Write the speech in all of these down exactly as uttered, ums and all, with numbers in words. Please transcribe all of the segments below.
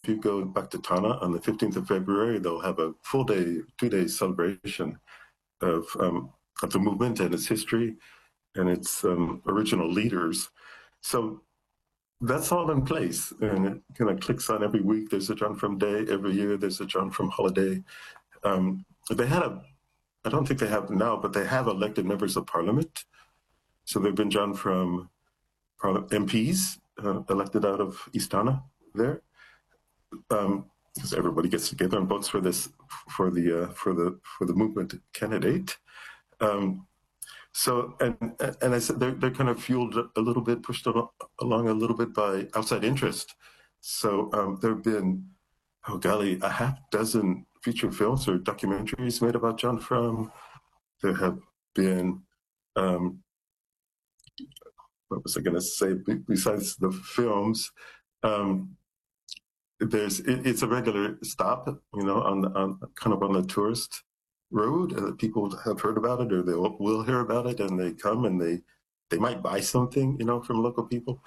you go back to Tana on the fifteenth of February, they'll have a full day, two-day celebration of, um, of the movement and its history and its um, original leaders. So that's all in place, and it kind of clicks on every week. There's a John Frum Day. Every year there's a John Frum holiday. Um, they had a, I don't think they have now, but they have elected members of parliament. So there have been John Frum M Ps uh, elected out of East Tana there, because um, everybody gets together and votes for this, for the uh, for the for the movement candidate. Um, so and and I said they're they're kind of fueled a little bit, pushed along a little bit by outside interest. So um, there have been, oh golly, a half dozen feature films or documentaries made about John Frum. There have been. Um, What was I going to say? Besides the films, um, there's it, it's a regular stop, you know, on, on kind of on the tourist road. Uh, people have heard about it, or they will hear about it, and they come and they they might buy something, you know, from local people.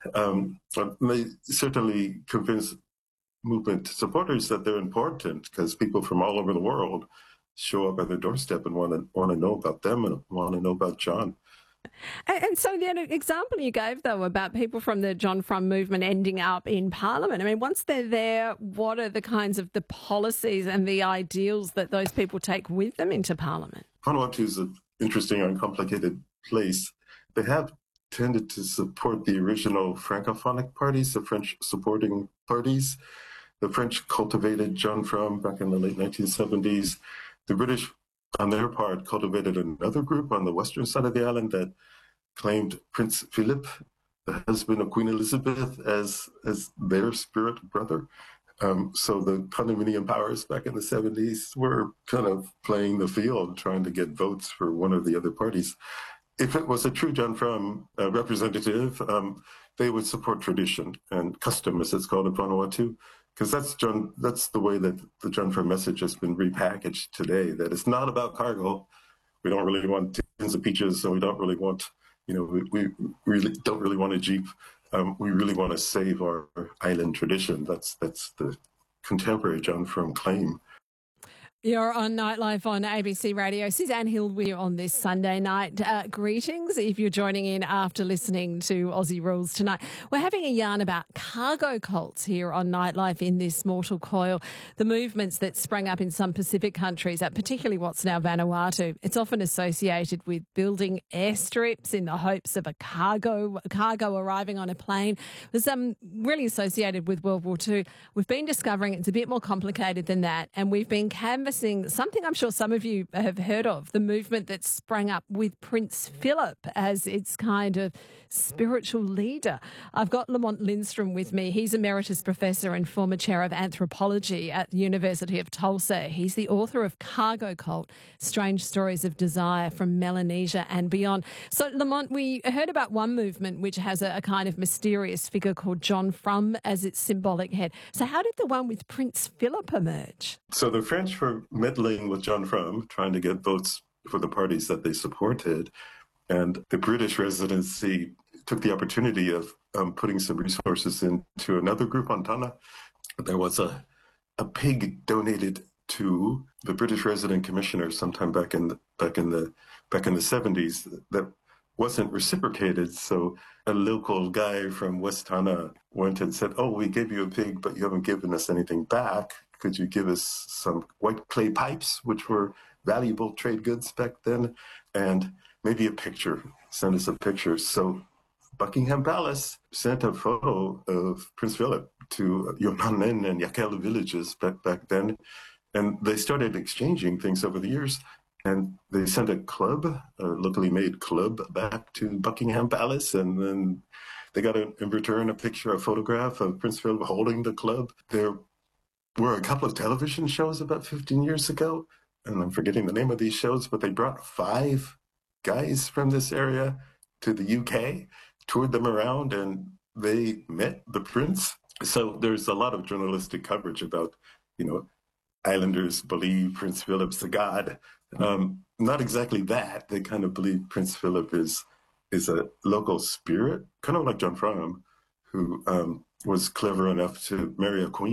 Um, they certainly convince movement supporters that they're important, because people from all over the world show up at their doorstep and want to want to know about them and want to know about John. And, and so the example you gave, though, about people from the John Frum movement ending up in Parliament, I mean, once they're there, what are the kinds of the policies and the ideals that those people take with them into Parliament? Vanuatu is an interesting and complicated place. They have tended to support the original Francophonic parties, the French supporting parties. The French cultivated John Frum back in the late nineteen seventies. The British, on their part, cultivated another group on the western side of the island that claimed Prince Philip, the husband of Queen Elizabeth, as as their spirit brother. Um, so the condominium powers back in the seventies were kind of playing the field, trying to get votes for one of the other parties. If it was a true John Frum uh, representative, um, they would support tradition and custom, as it's called in Vanuatu. Because that's John. That's the way that the John Frum message has been repackaged today. That it's not about cargo. We don't really want tins of peaches, so we don't really want, you know, we, we really don't really want a Jeep. Um, we really want to save our island tradition. That's that's the contemporary John Frum claim. You're on Nightlife on A B C Radio. Suzanne Hill with you on this Sunday night. Uh, greetings if you're joining in after listening to Aussie Rules tonight. We're having a yarn about cargo cults here on Nightlife in this mortal coil. The movements that sprang up in some Pacific countries, particularly what's now Vanuatu. It's often associated with building airstrips in the hopes of a cargo cargo arriving on a plane. It was um, really associated with World War Two. We've been discovering it's a bit more complicated than that, and we've been canvassing something I'm sure some of you have heard of, the movement that sprang up with Prince Philip as its kind of spiritual leader. I've got Lamont Lindstrom with me. He's Emeritus Professor and former Chair of Anthropology at the University of Tulsa. He's the author of Cargo Cult, Strange Stories of Desire from Melanesia and Beyond. So, Lamont, we heard about one movement which has a, a kind of mysterious figure called John Frum as its symbolic head. So how did the one with Prince Philip emerge? So the French were meddling with John Frum, trying to get votes for the parties that they supported. And the British residency took the opportunity of um, putting some resources into another group on Tana. There was a, a pig donated to the British resident commissioner sometime back in the, back in the back in the seventies that wasn't reciprocated. So a local guy from West Tana went and said, "Oh, we gave you a pig, but you haven't given us anything back. Could you give us some white clay pipes, which were valuable trade goods back then, and maybe a picture? Send us a picture." So Buckingham Palace sent a photo of Prince Philip to Yonanen and Yakela villages back, back then, and they started exchanging things over the years. And they sent a club, a locally made club, back to Buckingham Palace, and then they got a, in return a picture, a photograph of Prince Philip holding the club. There were a couple of television shows about fifteen years ago, and I'm forgetting the name of these shows, but they brought five guys from this area to the U K, toured them around, and they met the prince. So there's a lot of journalistic coverage about, you know, islanders believe Prince Philip's a god. Um, not exactly that. They kind of believe Prince Philip is is a local spirit, kind of like John Frum, who um, was clever enough to marry a queen.